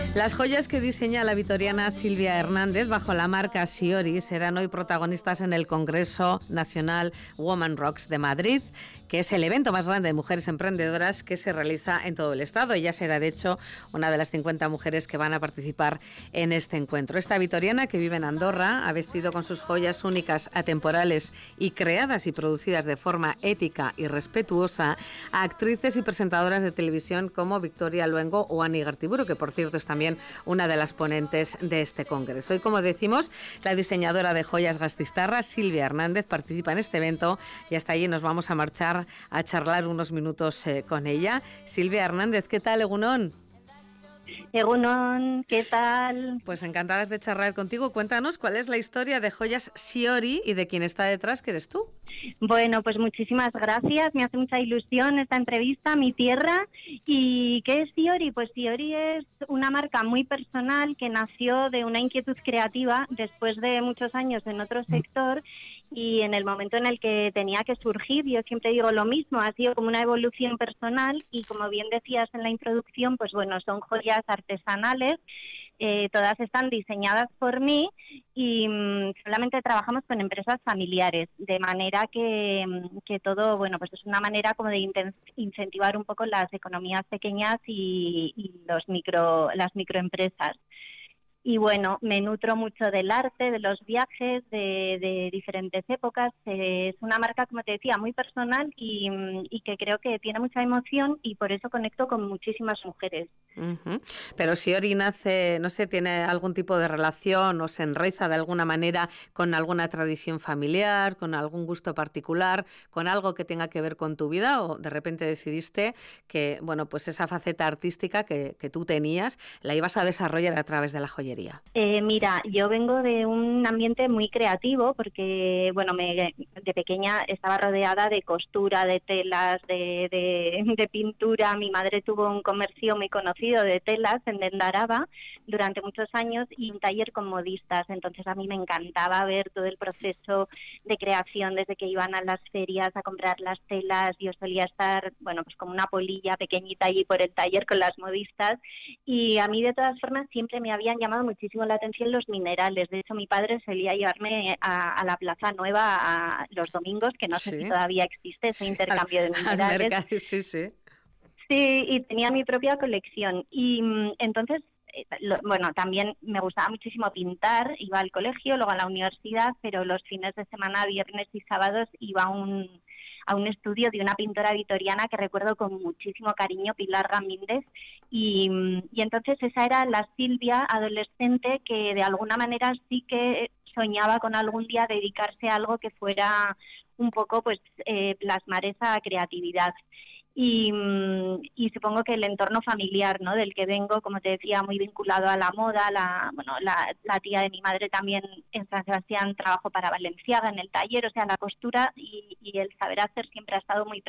Las joyas que diseña la vitoriana Silvia Hernández bajo la marca Siori serán hoy protagonistas en el Congreso Nacional Woman Rocks de Madrid, que es el evento más grande de mujeres emprendedoras que se realiza en todo el estado. Ella será, de hecho, una de las 50 mujeres que van a participar en este encuentro. Esta vitoriana, que vive en Andorra, ha vestido con sus joyas únicas, atemporales y creadas y producidas de forma ética y respetuosa a actrices y presentadoras de televisión como Victoria Luengo o Ani Gartiburu, que por cierto es también una de las ponentes de este congreso. Y como decimos, la diseñadora de joyas gastistarras, Silvia Hernández, participa en este evento y hasta allí nos vamos a marchar a charlar unos minutos con ella. Silvia Hernández, ¿qué tal, Egunon? Egunon, ¿qué tal? Pues encantadas de charlar contigo. Cuéntanos cuál es la historia de Joyas Siori y de quién está detrás, que eres tú. Bueno, pues muchísimas gracias. Me hace mucha ilusión esta entrevista, mi tierra. ¿Y qué es Siori? Pues Siori es una marca muy personal que nació de una inquietud creativa después de muchos años en otro sector, y en el momento en el que tenía que surgir, yo siempre digo lo mismo, ha sido como una evolución personal y, como bien decías en la introducción, pues bueno, son joyas artesanales. Todas están diseñadas por mí y solamente trabajamos con empresas familiares, de manera que todo, bueno, pues es una manera como de incentivar un poco las economías pequeñas y las microempresas. Y bueno, me nutro mucho del arte, de los viajes, de diferentes épocas. Es una marca, como te decía, muy personal y que creo que tiene mucha emoción, y por eso conecto con muchísimas mujeres. Uh-huh. Pero Siori nace, no sé, ¿tiene algún tipo de relación o se enraiza de alguna manera con alguna tradición familiar, con algún gusto particular, con algo que tenga que ver con tu vida, o de repente decidiste que, bueno, pues esa faceta artística que tú tenías la ibas a desarrollar a través de la joyería? Mira, yo vengo de un ambiente muy creativo porque, bueno, de pequeña estaba rodeada de costura, de telas, de pintura. Mi madre tuvo un comercio muy conocido de telas en Endaraba durante muchos años y un taller con modistas. Entonces a mí me encantaba ver todo el proceso de creación, desde que iban a las ferias a comprar las telas. Yo solía estar, bueno, pues como una polilla pequeñita allí por el taller con las modistas, y a mí de todas formas siempre me habían llamado muchísimo la atención los minerales. De hecho, mi padre solía llevarme a la Plaza Nueva los domingos, que no sé si todavía existe ese intercambio de minerales. Al mercado, sí. Sí, y tenía mi propia colección. Y entonces, bueno, también me gustaba muchísimo pintar. Iba al colegio, luego a la universidad, pero los fines de semana, viernes y sábados, iba a un estudio de una pintora vitoriana que recuerdo con muchísimo cariño, Pilar Gamíndez, y entonces esa era la Silvia adolescente que de alguna manera sí que soñaba con algún día dedicarse a algo que fuera un poco, pues, plasmar esa creatividad. Y supongo que el entorno familiar, ¿no?, del que vengo, como te decía, muy vinculado a la moda. La tía de mi madre también en San Sebastián trabajó para Balenciaga en el taller. O sea, la costura y el saber hacer siempre ha estado muy